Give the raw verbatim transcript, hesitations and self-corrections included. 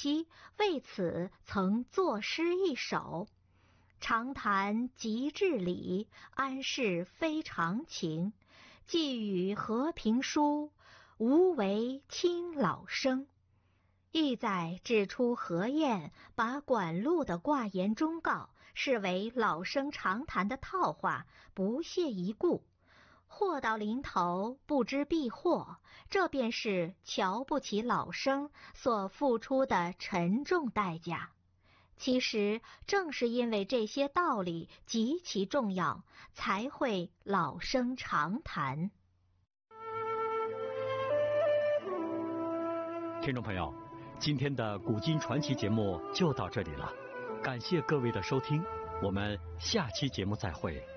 期为此曾作诗一首：长谈即治理，安世非常情。寄语和平书，无为亲老生。意在指出何晏把管路的挂言忠告视为老生常谈的套话，不屑一顾。祸到临头不知避祸，这便是瞧不起老生所付出的沉重代价。其实正是因为这些道理极其重要，才会老生常谈。 听众朋友，今天的古今传奇节目就到这里了，感谢各位的收听，我们下期节目再会。